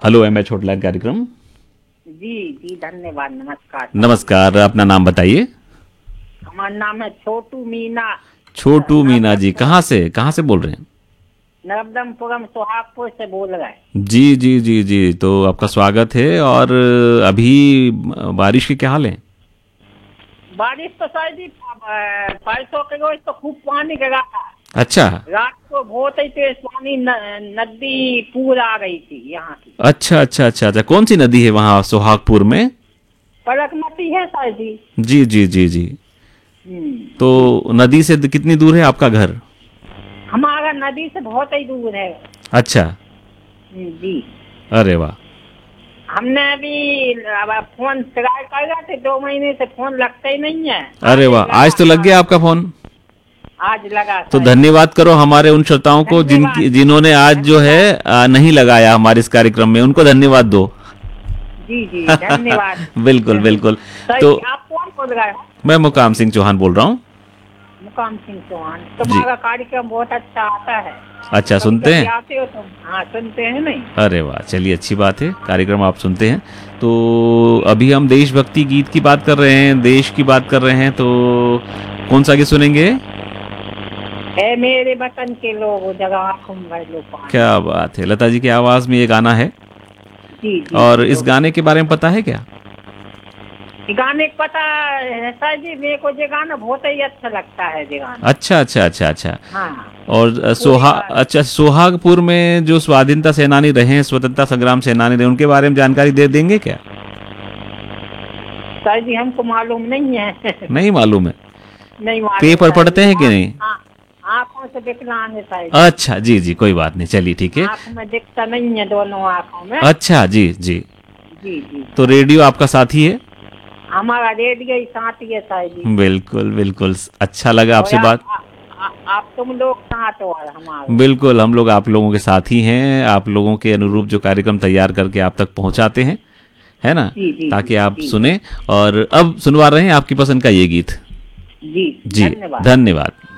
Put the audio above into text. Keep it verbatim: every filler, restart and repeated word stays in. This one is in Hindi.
हेलो एम एच हॉटलाइन कार्यक्रम। जी जी धन्यवाद। नमस्कार। नमस्कार, अपना नाम बताइए। हमारा नाम है छोटू मीना। छोटू मीना जी, कहाँ से कहाँ से बोल रहे हैं? नर्मदमपुरम सोहागपुर से बोल रहे हैं। जी जी जी जी, तो आपका स्वागत है। और अभी बारिश के क्या हाल है? बारिश तो शायद ही अ, परसों के रोज तो खूब पानी गिरा था। अच्छा रात को बहुत ही तेज पानी, न, नदी पूर आ गई थी यहाँ की। अच्छा अच्छा अच्छा अच्छा, कौन सी नदी है वहाँ सोहागपुर में? परकमती है शायद ही। जी जी जी जी। हम्म, जी। तो नदी से द- कितनी दूर है आपका घर? हमारा नदी से बहुत ही दूर है। अच्छा। हम्म, जी। अरे वाह। हमने अभी अब फोन ट्राई कर रहे थे, दो महीने से फोन लगता ही नहीं है। अरे आज वाह, लगा आज तो लग गया हमारा आपका फोन। फोन। आज लगा तो शायद। धन्यवाद करो हमारे उन श्रोताओं को धन्यवाद। जिनकी जिन्होंने आज जो है धन्यवाद। आ, नहीं लगाया हमारे इस कार्यक्रम में, उनको धन्यवाद दो। जी जी धन्यवाद। बिल्कुल बिल्कुल। तो सही। आप कौन बोल रहे हो? मैं मुकाम सिंह चौहान बोल रहा हूँ। मुकाम सिंह चौहान। जी। तुम्हारा कार्यक्रम बहुत अच्छा आता है। अच्छा, कभी सुनते कभी हैं? आते हो तुम? हाँ सुनते हैं नहीं। अरे वाह, चलिए अच्छी बात है, कार्यक्रम आप सुनते हैं। तो अभी हम देशभक्ति गीत की बात कर रहे हैं, देश की बात कर रहे हैं, तो कौन सा गीत सुनेंगे? है मेरे वतन के लोग जगह आंखों में भर लो पानी। क्या बात है, लता जी की आवाज में ये गाना है। जी जी और जी, इस लोग। गाने के बारे में पता है क्या? ये गाने का पता है सर जी, मेरे को ये गाना बहुत ही अच्छा लगता है ये गाना। अच्छा अच्छा अच्छा अच्छा। हाँ। और अ, पूरी सोहा बात। अच्छा, सोहागपुर में जो स्वाधीनता सेनानी रहे हैं, स्वतंत्रता संग्राम सेनानी रहे, उनके बारे में जानकारी दे देंगे क्या? सर जी हमको मालूम नहीं है। नहीं मालूम है? नहीं मालूम। पेपर सर पढ़ते जी, हैं कि आ- नहीं? आ- आँखों से विकलांग है सर जी। अच्छा जी जी, कोई बात नहीं, चलिए ठीक है। आँख में दिखता नहीं है, दोनों आँखों में। अच्छा जी जी। जी जी। तो रेडियो आपका साथी है? हमारा रेडियो ही साथी है सर जी। बिल्कुल बिल्कुल, अच्छा लगा और आपसे आप, बात। आ, आ, आप तुम लोग साथ हो और हमारे। बिल्कुल, हम लोग आप लोगों के साथी हैं, आप लोगों के अनुरूप जो कार्यक्रम तैयार करके आप तक पहुंचाते हैं, है ना? जी जी जी ताकि आप जी सुने। और अब सुनवा रहे हैं आपकी पसंद का ये गीत। जी। जी, धन्यवाद। धन्यवाद।